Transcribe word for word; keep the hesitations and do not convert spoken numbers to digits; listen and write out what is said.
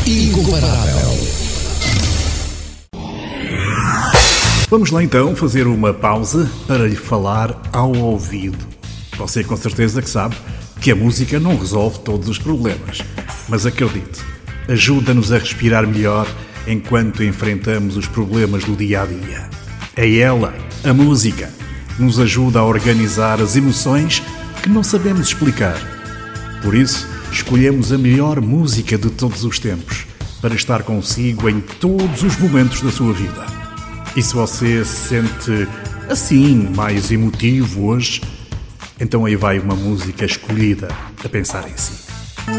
incomparável. Vamos lá então fazer uma pausa para lhe falar ao ouvido. Você com certeza que sabe que a música não resolve todos os problemas, mas acredite, ajuda-nos a respirar melhor enquanto enfrentamos os problemas do dia-a-dia. É ela, a música, nos ajuda a organizar as emoções que não sabemos explicar. Por isso, escolhemos a melhor música de todos os tempos para estar consigo em todos os momentos da sua vida. E se você se sente assim, mais emotivo hoje, então aí vai uma música escolhida a pensar em si.